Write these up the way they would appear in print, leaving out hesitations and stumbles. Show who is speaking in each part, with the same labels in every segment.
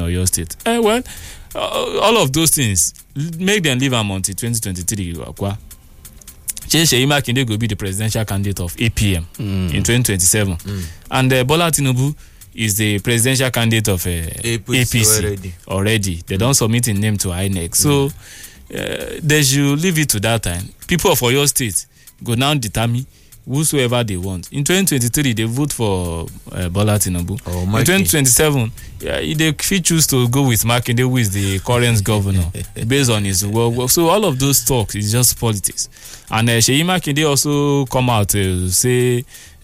Speaker 1: Oyo State. Well, all of those things, make them live until 2023. Seyi Makinde will be the presidential candidate of APM in 2027. And Bola Tinubu is the presidential candidate of APC already. They don't submit a name to INEC. So they should leave it to that time. People of Oyo State go now determine whosoever they want. In 2023, they vote for Bola Tinubu. In 2027, they choose to go with Makinde, who is the current governor, based on his work. So all of those talks is just politics. And Seyi Makinde also come out to say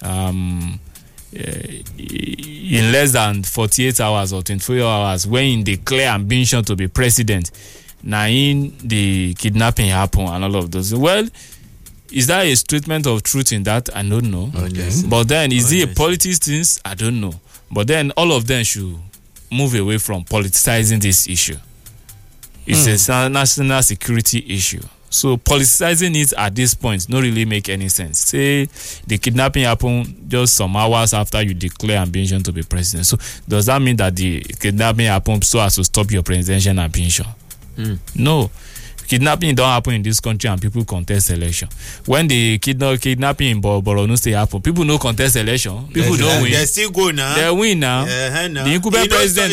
Speaker 1: in less than 48 hours or 24 hours, when he declare ambition to be president, now in the kidnapping happen and all of those. Well, is that a statement of truth in that? I don't know. But then, is it a politics thing? I don't know. But then, all of them should move away from politicizing this issue. It's a national security issue. So, politicizing it at this point don't really make any sense. Say the kidnapping happened just some hours after you declare ambition to be president. So, does that mean that the kidnapping happened so as to stop your presidential ambition? No. Kidnapping don't happen in this country and people contest election. When the kidnapping in Borno State happen, people no contest election. People don't win.
Speaker 2: They still go now.
Speaker 1: They win now. The incumbent president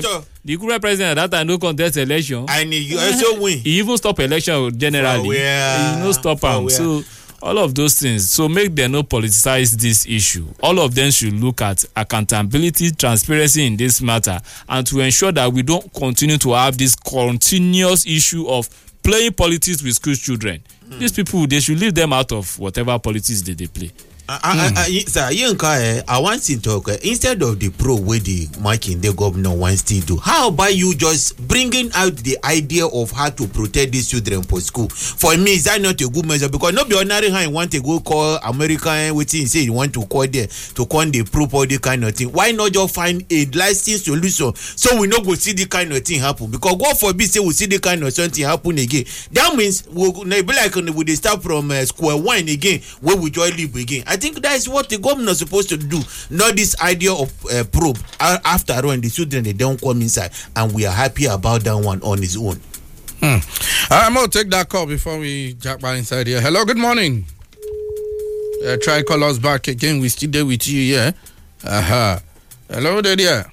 Speaker 1: at that time no contest election.
Speaker 2: And you also win.
Speaker 1: He even stop election generally. He no stop am. So all of those things. So make them no politicize this issue. All of them should look at accountability, transparency in this matter, and to ensure that we don't continue to have this continuous issue of playing politics with school children. These people, they should leave them out of whatever politics they play.
Speaker 2: Sir, I want to talk instead of the pro where the Makinde governor wants to do. How about you just bringing out the idea of how to protect these children for school? For me, is that not a good measure? Because not be ordinary how you want to go call American waiting say you want to call there to call the proof or the kind of thing. Why not just find a lasting solution so we not go see the kind of thing happen? Because God forbid say we see the kind of something happen again. That means we'll be like we start from square one again where we join live again. I think that is what the governor is supposed to do, not this idea of probe. After all, the children, they don't come inside, and we are happy about that one on its own.
Speaker 3: I'm going to take that call before we jump back inside here. Hello, good morning. Try call us back again. We still there with you, yeah? Hello there.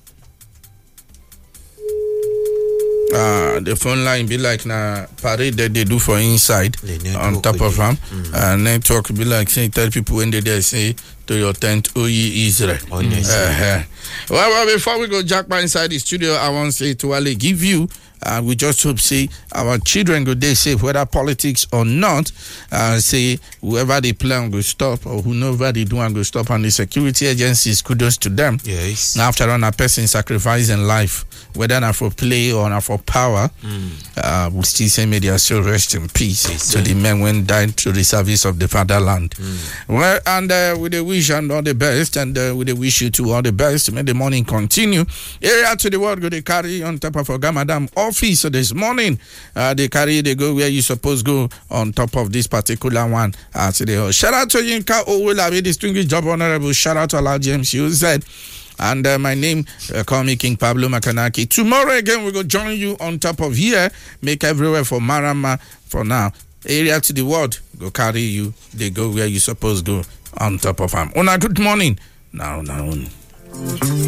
Speaker 3: The phone line be like na parade that they do for inside on top of them. Network be like say tell people when they there say to your tent, O ye Israel. Well, before we go jack by inside the studio, I want to say to Ali, give you. We just hope say our children go they safe whether politics or not. Say whoever they plan go stop or whoever they do and go stop, and the security agencies, kudos to them.
Speaker 2: Yes.
Speaker 3: Now after all, a person sacrificing life, whether not for play or not for power, we still say may their soul rest in peace to the men when died to the service of the fatherland. Well, and with the wish and all the best, and with the wish you to all the best. May the morning continue. Area to the world go they carry on top of Ogamadam office this morning. They go where you supposed go on top of this particular one. Shout out to Yinka Owolabi, distinguished job honorable. Shout out to Allah James UZ. And my name, call me King Pablo Makanaki. Tomorrow again, we go join you on top of here. Make everywhere for Marama for now. Area to the world, go carry you. They go where you supposed go on top of them. Good morning. Now.